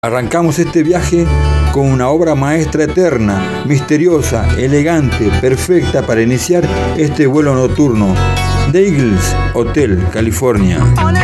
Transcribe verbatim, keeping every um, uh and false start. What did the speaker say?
Arrancamos este viaje con una obra maestra eterna, misteriosa, elegante, perfecta para iniciar este vuelo nocturno. The Eagles Hotel, California.